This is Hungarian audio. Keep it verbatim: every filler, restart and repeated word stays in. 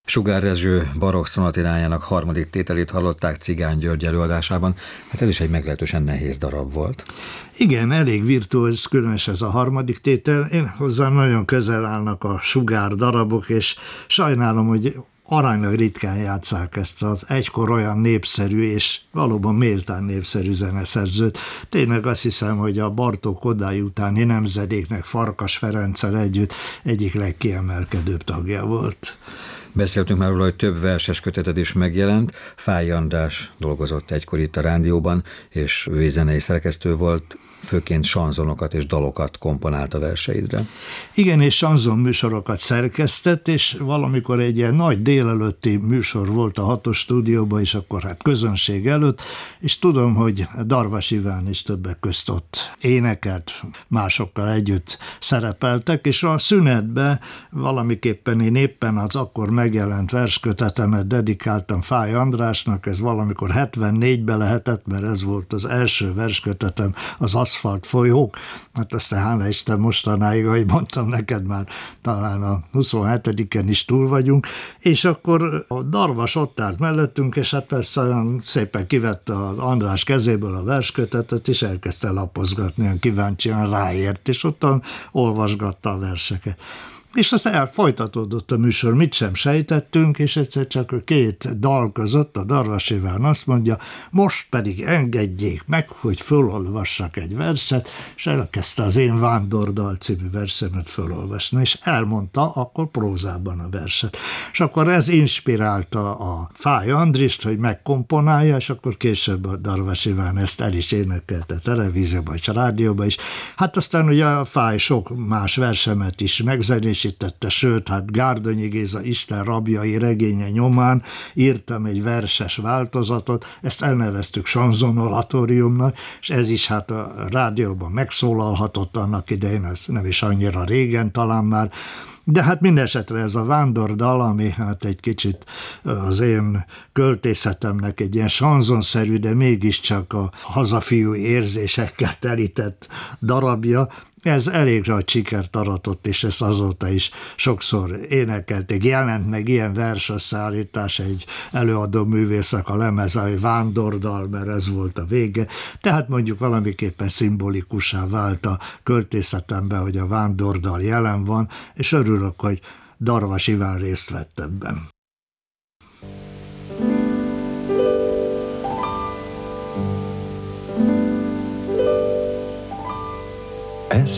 Sugár Rezső barokk szonatinájának harmadik tételét hallották Cigány György előadásában. Hát ez is egy meglehetősen nehéz darab volt. Igen, elég virtuóz, különös ez a harmadik tétel. Én hozzám nagyon közel állnak a Sugár darabok, és sajnálom, hogy aránylag ritkán játsszák ezt az egykor olyan népszerű és valóban méltán népszerű zeneszerzőt. Tényleg azt hiszem, hogy a Bartók Kodály utáni nemzedéknek Farkas Ferenccel együtt egyik legkiemelkedőbb tagja volt. Beszéltünk már róla, hogy több verses köteted is megjelent. Fáy András dolgozott egykor itt a rádióban, és ő zenei szerkesztő volt, főként sanzonokat és dalokat komponált a verseidre. Igen, és sanzon műsorokat szerkesztett, és valamikor egy ilyen nagy délelőtti műsor volt a hatos stúdióban, és akkor hát közönség előtt, és tudom, hogy Darvas Iván is többek közt ott énekelt, másokkal együtt szerepeltek, és a szünetben valamiképpen én éppen az akkor megjelent verskötetemet dedikáltam Fáy Andrásnak, ez valamikor hetvennégyben lehetett, mert ez volt az első verskötetem, az Aszfalt folyók, hát aztán hála Isten mostanáig, ahogy mondtam neked, már talán a huszonhetediken is túl vagyunk, és akkor a Darvas ott állt mellettünk, és hát persze olyan szépen kivette az András kezéből a verskötetet, és elkezdte lapozgatni, olyan kíváncsian ráért, és ottan olvasgatta a verseket. És aztán elfolytatódott a műsor, mit sem sejtettünk, és egyszer csak a két dal között a Darvas Iván azt mondja, most pedig engedjék meg, hogy fölolvassak egy verset, és elkezdte az Én Vándordal című versemet fölolvasni, és elmondta akkor prózában a verset. És akkor ez inspirálta a Fáy Andrist, hogy megkomponálja, és akkor később a Darvas Iván ezt el is énekelte televízióban és rádióban is. Hát aztán ugye a Fáy sok más versemet is megzenés, sőt, hát Gárdonyi Géza Isten rabjai regénye nyomán írtam egy verses változatot, ezt elneveztük sanzonoratóriumnak, és ez is hát a rádióban megszólalhatott annak idején, ez nem is annyira régen talán már, de hát mindesetre ez a vándordal, ami hát egy kicsit az én költészetemnek egy ilyen sanzonszerű, de mégiscsak a hazafiú érzésekkel telített darabja, ez elég nagy sikert aratott, és ezt azóta is sokszor énekelték. Jelent meg ilyen versösszeállítás, egy előadó művészek a lemeze, hogy Vándordal, mert ez volt a vége. Tehát mondjuk valamiképpen szimbolikussá vált a költészetemben, hogy a Vándordal jelen van, és örülök, hogy Darvas Iván részt vett ebben.